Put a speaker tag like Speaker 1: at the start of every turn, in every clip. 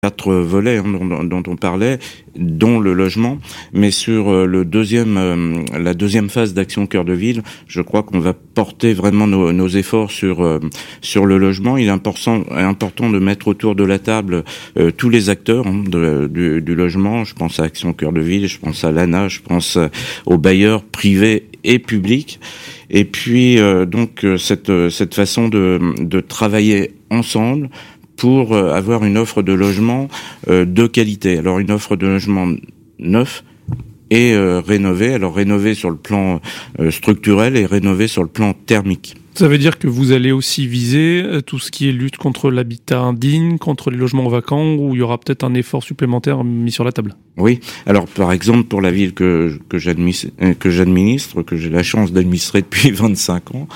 Speaker 1: 4 volets dont on parlait, dont le logement, mais sur la deuxième phase d'Action Cœur de Ville, je crois qu'on va porter vraiment nos efforts sur le logement. Il est important de mettre autour de la table tous les acteurs du logement. Je pense à Action Cœur de Ville, je pense à l'ANA, je pense aux bailleurs privés et publics. Et puis donc cette façon de travailler ensemble pour avoir une offre de logement de qualité. Alors une offre de logement neuf et rénové. Alors rénové sur le plan structurel et rénové sur le plan thermique.
Speaker 2: Ça veut dire que vous allez aussi viser tout ce qui est lutte contre l'habitat indigne, contre les logements vacants, où il y aura peut-être un effort supplémentaire mis sur la table.
Speaker 1: Oui. Alors, par exemple, pour la ville que j'administre, que j'ai la chance d'administrer depuis 25 ans,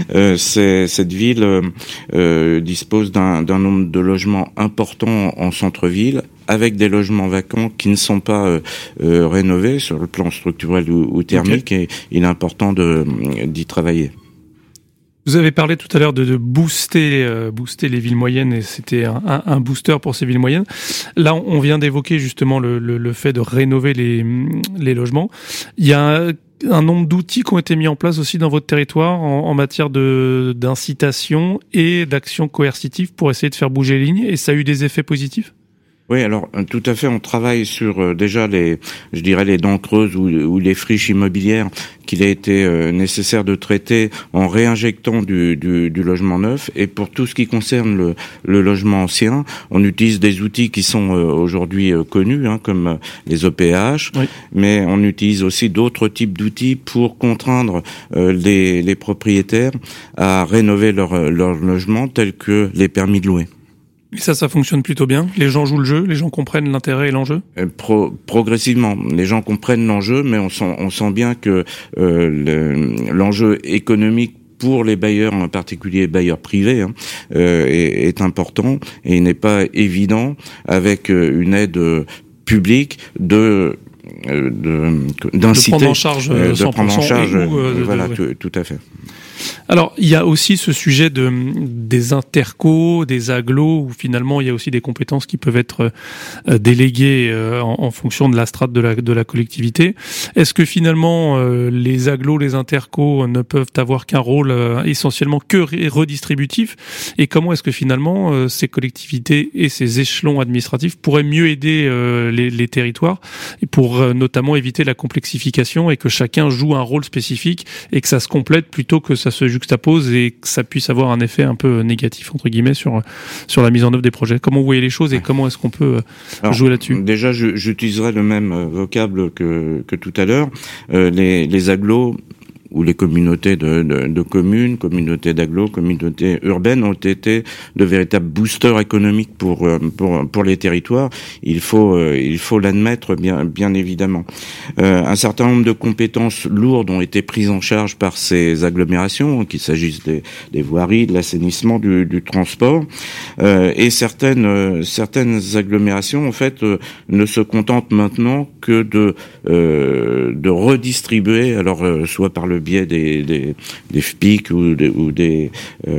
Speaker 1: cette ville dispose d'un nombre de logements importants en centre-ville, avec des logements vacants qui ne sont pas rénovés sur le plan structurel ou thermique, okay. Et il est important d'y travailler.
Speaker 2: Vous avez parlé tout à l'heure de booster les villes moyennes, et c'était un booster pour ces villes moyennes. Là, on vient d'évoquer justement le fait de rénover les logements. Il y a un nombre d'outils qui ont été mis en place aussi dans votre territoire en matière d'incitation et d'actions coercitives pour essayer de faire bouger les lignes, et ça a eu des effets positifs ?
Speaker 1: Oui, alors tout à fait, on travaille sur déjà les dents creuses ou les friches immobilières qu'il a été nécessaire de traiter en réinjectant du logement neuf. Et pour tout ce qui concerne le logement ancien, on utilise des outils qui sont aujourd'hui connus, comme les OPH, oui. Mais on utilise aussi d'autres types d'outils pour contraindre les propriétaires à rénover leur logement, tels que les permis de louer.
Speaker 2: Et ça fonctionne plutôt bien. Les gens jouent le jeu, les gens comprennent l'intérêt et l'enjeu.
Speaker 1: Progressivement, les gens comprennent l'enjeu, mais on sent bien que l'enjeu économique pour les bailleurs, en particulier bailleurs privés, est important, et il n'est pas évident avec une aide publique d'inciter,
Speaker 2: de prendre en charge 100%,
Speaker 1: voilà, tout à fait.
Speaker 2: Alors, il y a aussi ce sujet des intercos, des agglos, où finalement il y a aussi des compétences qui peuvent être déléguées en fonction de la strate de la collectivité. Est-ce que finalement les agglos, les intercos ne peuvent avoir qu'un rôle essentiellement que redistributif, et comment est-ce que finalement ces collectivités et ces échelons administratifs pourraient mieux aider les territoires, et pour notamment éviter la complexification, et que chacun joue un rôle spécifique et que ça se complète plutôt que ça se juxtapose et que ça puisse avoir un effet un peu négatif entre guillemets sur la mise en œuvre des projets. Comment vous voyez les choses et comment est-ce qu'on peut jouer là-dessus ?
Speaker 1: Déjà, j'utiliserai le même vocable que tout à l'heure. Les agglos où les communautés de communes, communautés d'agglos, communautés urbaines ont été de véritables boosters économiques pour les territoires. Il faut l'admettre bien évidemment. Un certain nombre de compétences lourdes ont été prises en charge par ces agglomérations, qu'il s'agisse des voiries, de l'assainissement, du transport, et certaines agglomérations en fait ne se contentent maintenant que de redistribuer, alors soit par le biais des FPIC ou de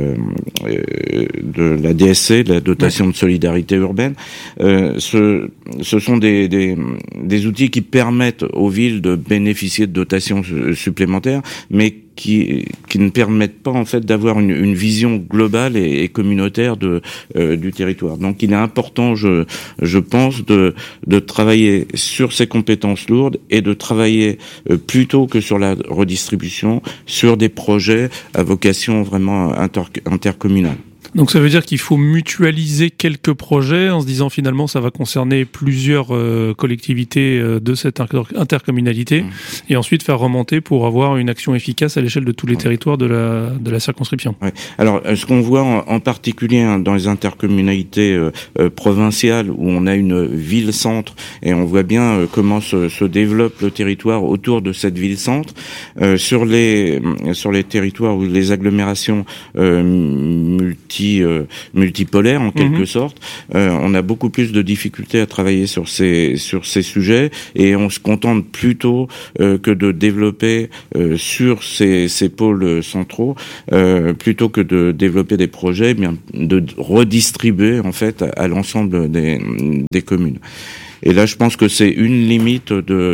Speaker 1: la DSC, de la dotation de solidarité urbaine. Ce sont des outils qui permettent aux villes de bénéficier de dotations supplémentaires, mais qui ne permettent pas en fait d'avoir une vision globale et communautaire du territoire. Donc il est important, je pense, de travailler sur ces compétences lourdes et de travailler plutôt que sur la redistribution, sur des projets à vocation vraiment intercommunale.
Speaker 2: Donc ça veut dire qu'il faut mutualiser quelques projets en se disant finalement ça va concerner plusieurs collectivités de cette intercommunalité, et ensuite faire remonter pour avoir une action efficace à l'échelle de tous les territoires de la circonscription. Ouais.
Speaker 1: Alors ce qu'on voit en particulier dans les intercommunalités provinciales où on a une ville-centre, et on voit bien comment se développe le territoire autour de cette ville-centre, sur les territoires où les agglomérations multipolaire en quelque sorte. On a beaucoup plus de difficultés à travailler sur ces sujets, et on se contente plutôt que de développer sur ces pôles centraux, plutôt que de développer des projets, bien de redistribuer en fait à l'ensemble des communes. Et là, je pense que c'est une limite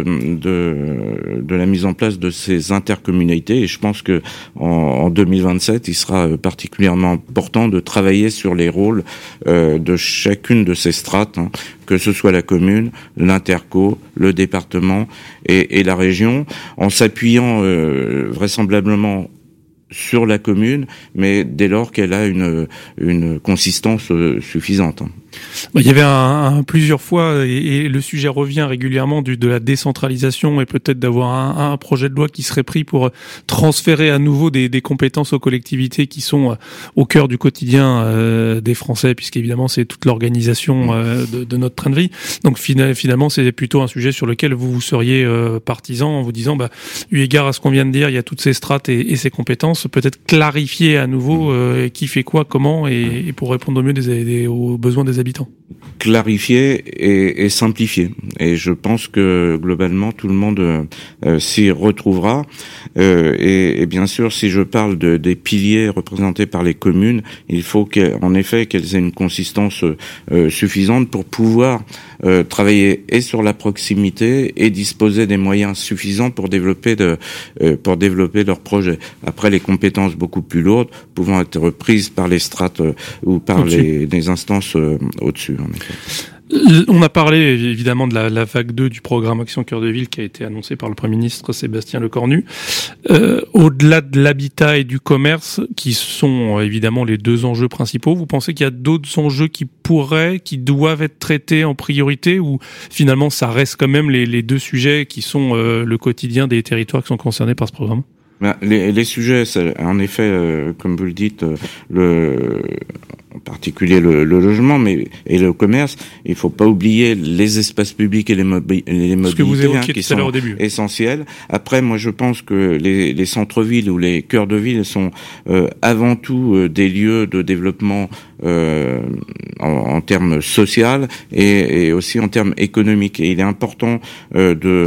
Speaker 1: de la mise en place de ces intercommunalités. Et je pense que en 2027, il sera particulièrement important de travailler sur les rôles de chacune de ces strates, hein, que ce soit la commune, l'interco, le département et la région, en s'appuyant vraisemblablement sur la commune, mais dès lors qu'elle a une consistance suffisante.
Speaker 2: Il y avait plusieurs fois, et le sujet revient régulièrement, de la décentralisation, et peut-être d'avoir un projet de loi qui serait pris pour transférer à nouveau des compétences aux collectivités qui sont au cœur du quotidien des Français, puisqu'évidemment c'est toute l'organisation de notre train de vie. Donc finalement c'est plutôt un sujet sur lequel vous seriez partisan, en vous disant, eu égard à ce qu'on vient de dire, il y a toutes ces strates et ces compétences, peut-être clarifier à nouveau qui fait quoi, comment, et pour répondre au mieux aux besoins des habitants.
Speaker 1: Clarifier et simplifier. Et je pense que globalement tout le monde s'y retrouvera. Et bien sûr, si je parle des piliers représentés par les communes, il faut qu'en effet qu'elles aient une consistance suffisante pour pouvoir travailler et sur la proximité et disposer des moyens suffisants pour développer leurs projets. Après, les compétences beaucoup plus lourdes pouvant être prises par les strates ou par les instances au-dessus, en effet.
Speaker 2: On a parlé évidemment de la vague 2 du programme Action Cœur de Ville qui a été annoncé par le Premier ministre Sébastien Lecornu. Au-delà de l'habitat et du commerce, qui sont évidemment les deux enjeux principaux, vous pensez qu'il y a d'autres enjeux qui doivent être traités en priorité, ou finalement ça reste quand même les deux sujets qui sont le quotidien des territoires qui sont concernés par ce programme?
Speaker 1: Les sujets, en effet, comme vous le dites, en particulier le logement, et le commerce. Il faut pas oublier les espaces publics et les mobilités,
Speaker 2: ce que vous évoquiez
Speaker 1: qui
Speaker 2: tout à l'heure
Speaker 1: sont
Speaker 2: au début.
Speaker 1: Essentiels. Après, moi, je pense que les centres-villes ou les cœurs de ville sont avant tout des lieux de développement en termes social et aussi en termes économiques. Et il est important de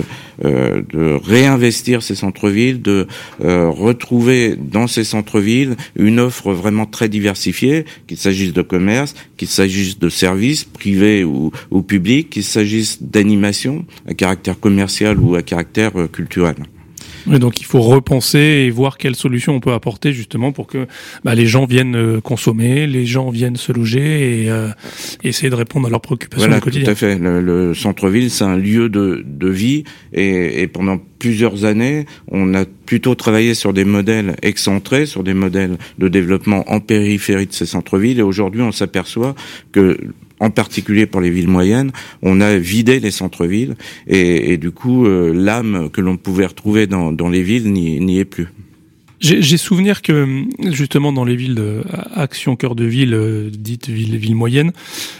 Speaker 1: réinvestir ces centres-villes, de retrouver dans ces centres-villes une offre vraiment très diversifiée, qu'il s'agisse de commerce, qu'il s'agisse de services privés ou publics, qu'il s'agisse d'animation à caractère commercial ou à caractère culturel.
Speaker 2: Et donc il faut repenser et voir quelles solutions on peut apporter justement pour que les gens viennent consommer, les gens viennent se loger et essayer de répondre à leurs préoccupations du quotidien.
Speaker 1: Tout à fait. Le centre-ville, c'est un lieu de vie et pendant plusieurs années, on a plutôt travaillé sur des modèles excentrés, sur des modèles de développement en périphérie de ces centres-villes, et aujourd'hui on s'aperçoit que, en particulier pour les villes moyennes, on a vidé les centres-villes et du coup l'âme que l'on pouvait retrouver dans les villes n'y est plus.
Speaker 2: J'ai souvenir que justement dans les villes de Action Cœur de Ville, dites villes moyennes,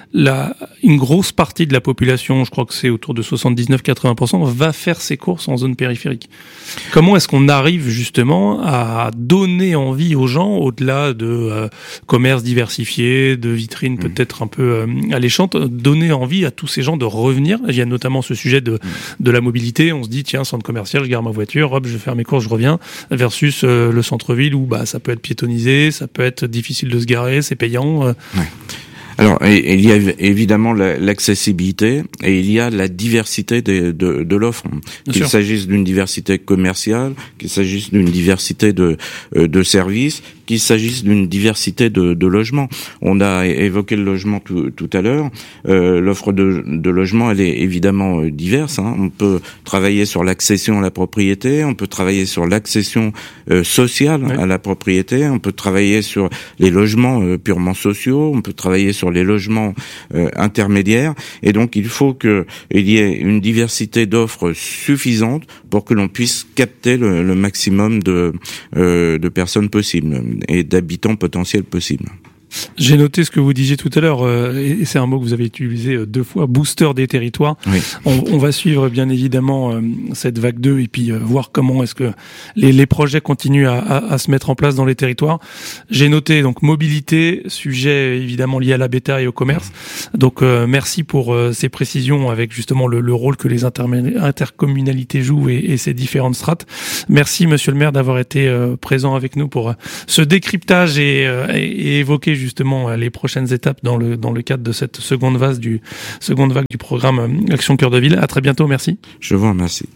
Speaker 2: une grosse partie de la population, je crois que c'est autour de 79-80%, va faire ses courses en zone périphérique. Comment est-ce qu'on arrive justement à donner envie aux gens, au-delà de commerce diversifié, de vitrines peut-être un peu alléchantes, donner envie à tous ces gens de revenir? Il y a notamment ce sujet de la mobilité. On se dit, tiens, centre commercial, je garde ma voiture, hop, je vais faire mes courses, je reviens, versus le centre-ville où ça peut être piétonnisé, ça peut être difficile de se garer, c'est payant.
Speaker 1: Ouais. Alors, il y a évidemment l'accessibilité et il y a la diversité de l'offre. Qu'il s'agisse d'une diversité commerciale, qu'il s'agisse d'une diversité de services, qu'il s'agisse d'une diversité de logements. On a évoqué le logement tout à l'heure. L'offre de logement, elle est évidemment diverse. On peut travailler sur l'accession à la propriété, on peut travailler sur l'accession sociale à la propriété, on peut travailler sur les logements purement sociaux, on peut travailler sur les logements intermédiaires, et donc il faut qu'il y ait une diversité d'offres suffisante pour que l'on puisse capter le maximum de personnes possibles et d'habitants potentiels possibles.
Speaker 2: J'ai noté ce que vous disiez tout à l'heure, et c'est un mot que vous avez utilisé 2 fois, booster des territoires.
Speaker 1: Oui.
Speaker 2: On va suivre bien évidemment cette vague 2 et puis voir comment est-ce que les projets continuent à se mettre en place dans les territoires. J'ai noté donc mobilité, sujet évidemment lié à l'habitat et au commerce. Donc merci pour ces précisions avec justement le rôle que les intercommunalités jouent et ces différentes strates. Merci Monsieur le maire d'avoir été présent avec nous pour ce décryptage et évoquer justement les prochaines étapes dans le cadre de cette seconde vague du programme Action Cœur de Ville. À très bientôt, merci.
Speaker 1: Je vous remercie.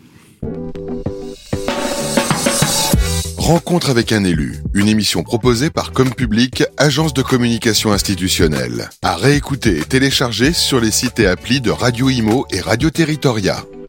Speaker 3: Rencontre avec un élu, une émission proposée par Compublic, agence de communication institutionnelle. À réécouter et télécharger sur les sites et applis de Radio Imo et Radio Territoria.